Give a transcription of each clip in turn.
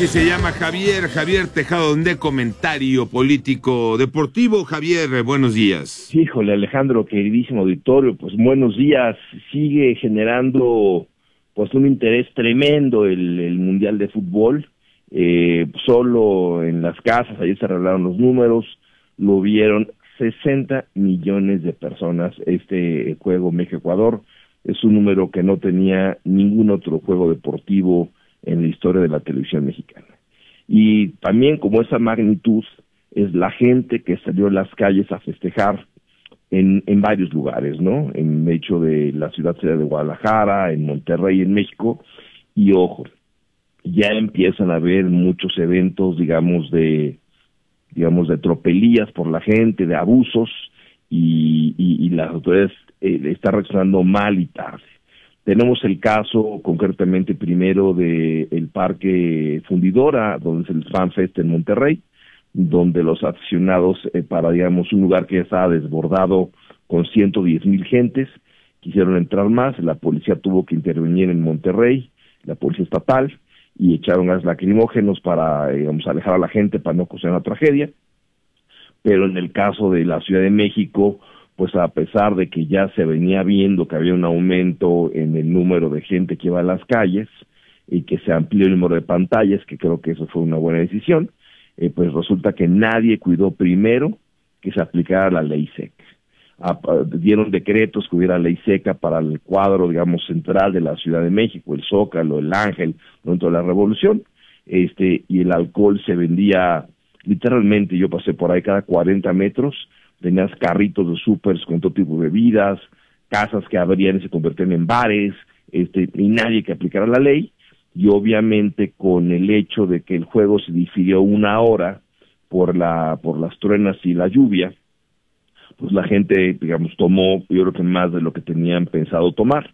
así se llama Javier Tejado, de Comentario Político Deportivo. Javier, buenos días. Híjole, Alejandro, queridísimo auditorio, pues buenos días. Sigue generando pues un interés tremendo el Mundial de Fútbol. Solo en las casas, ayer se revelaron los números, lo vieron 60 millones de personas este juego México-Ecuador. Es un número que no tenía ningún otro juego deportivo en la historia de la televisión mexicana. Y también, como esa magnitud, es la gente que salió a las calles a festejar en varios lugares, ¿no? En hecho de la ciudad de Guadalajara, en Monterrey, en México. Y ojo, ya empiezan a haber muchos eventos, digamos de tropelías por la gente, de abusos, y las autoridades están reaccionando mal y tarde. Tenemos el caso concretamente primero de el Parque Fundidora, donde es el Fan Fest en Monterrey, donde los aficionados para, digamos, un lugar que ya estaba desbordado con 110,000 gentes, quisieron entrar más, la policía tuvo que intervenir en Monterrey, la policía estatal, y echaron gas lacrimógenos para, digamos, alejar a la gente para no causar una tragedia. Pero en el caso de la Ciudad de México, pues a pesar de que ya se venía viendo que había un aumento en el número de gente que iba a las calles y que se amplió el número de pantallas, que creo que eso fue una buena decisión, pues resulta que nadie cuidó primero que se aplicara la ley seca. Dieron decretos que hubiera ley seca para el cuadro, digamos, central de la Ciudad de México, el Zócalo, el Ángel, dentro de la Revolución, y el alcohol se vendía literalmente, yo pasé por ahí cada 40 metros, tenías carritos de súpers con todo tipo de bebidas, casas que abrían y se convertían en bares, y nadie que aplicara la ley, y obviamente con el hecho de que el juego se difirió 1 hora por las truenas y la lluvia, pues la gente, digamos, tomó, yo creo que más de lo que tenían pensado tomar,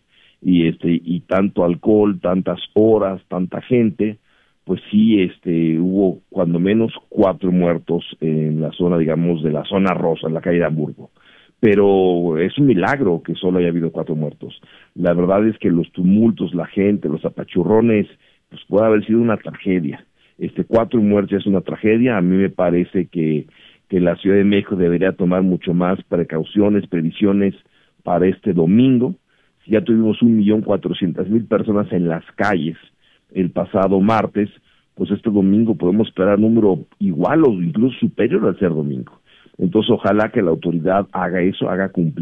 y tanto alcohol, tantas horas, tanta gente, pues sí, hubo cuando menos 4 muertos en la zona, digamos, de la zona rosa, en la calle de Hamburgo. Pero es un milagro que solo haya habido 4 muertos. La verdad es que los tumultos, la gente, los apachurrones, pues puede haber sido una tragedia. 4 muertos es una tragedia. A mí me parece que la Ciudad de México debería tomar mucho más precauciones, previsiones para este domingo. Si ya tuvimos 1,400,000 personas en las calles el pasado martes, pues este domingo podemos esperar un número igual o incluso superior al ser domingo. Entonces ojalá que la autoridad haga eso, haga cumplir